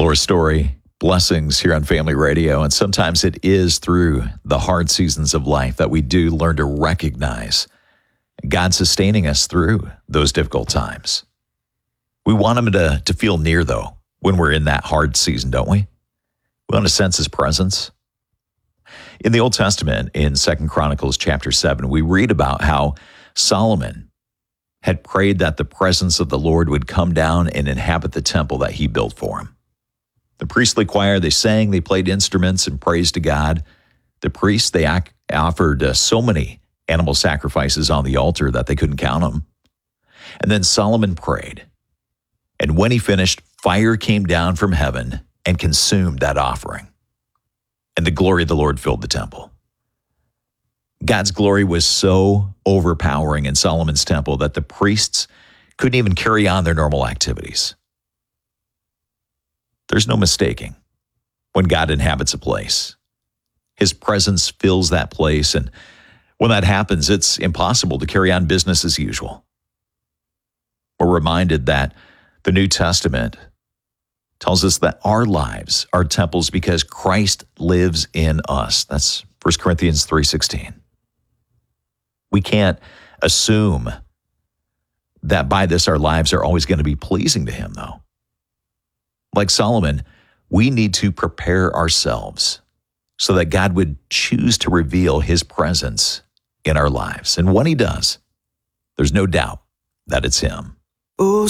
Laura Story, blessings here on Family Radio. And sometimes it is through the hard seasons of life that we do learn to recognize God sustaining us through those difficult times. We want Him to feel near, though, when we're in that hard season, don't we? We want to sense His presence. In the Old Testament, in 2 Chronicles chapter 7, we read about how Solomon had prayed that the presence of the Lord would come down and inhabit the temple that he built for him. The priestly choir, they sang, they played instruments and praised to God. The priests, they offered so many animal sacrifices on the altar that they couldn't count them. And then Solomon prayed. And when he finished, fire came down from heaven and consumed that offering. And the glory of the Lord filled the temple. God's glory was so overpowering in Solomon's temple that the priests couldn't even carry on their normal activities. There's no mistaking when God inhabits a place. His presence fills that place, and when that happens, it's impossible to carry on business as usual. We're reminded that the New Testament tells us that our lives are temples because Christ lives in us. That's 1 Corinthians 3:16. We can't assume that by this our lives are always going to be pleasing to Him, though. Like Solomon, we need to prepare ourselves so that God would choose to reveal His presence in our lives. And when He does, there's no doubt that it's Him. Oh,